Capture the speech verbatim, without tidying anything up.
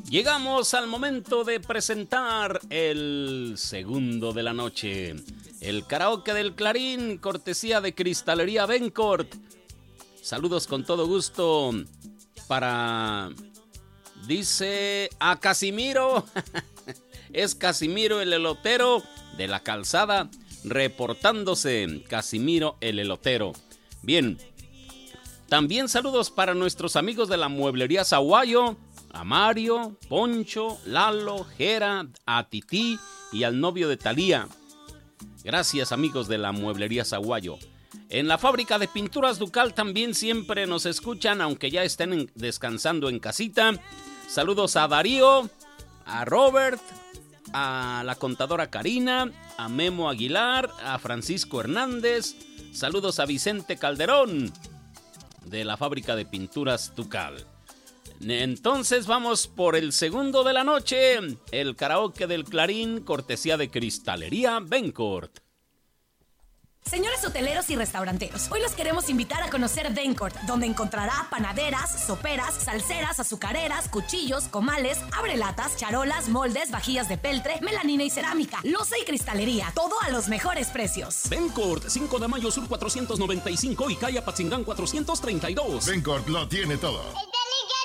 Llegamos al momento de presentar el segundo de la noche. El karaoke del Clarín, cortesía de Cristalería Bencourt. Saludos con todo gusto para... Dice a Casimiro. Es Casimiro el elotero de la calzada, reportándose. Casimiro el elotero. Bien. También saludos para nuestros amigos de la mueblería Zaguayo. A Mario, Poncho, Lalo, Jera, a Tití y al novio de Talía. Gracias, amigos de la mueblería Zaguayo. En la fábrica de pinturas Ducal también siempre nos escuchan, aunque ya estén en, descansando en casita. Saludos a Darío, a Robert, a la contadora Karina, a Memo Aguilar, a Francisco Hernández. Saludos a Vicente Calderón de la fábrica de pinturas Ducal. Entonces vamos por el segundo de la noche, el karaoke del Clarín, cortesía de Cristalería Bencourt. Señores hoteleros y restauranteros, hoy los queremos invitar a conocer Bencourt, donde encontrará panaderas, soperas, salseras, azucareras, cuchillos, comales, abrelatas, charolas, moldes, vajillas de peltre, melanina y cerámica, loza y cristalería, todo a los mejores precios. Bencourt, cinco de mayo sur cuatrocientos noventa y cinco y calle Apatzingán cuatrocientos treinta y dos. Bencourt lo tiene todo.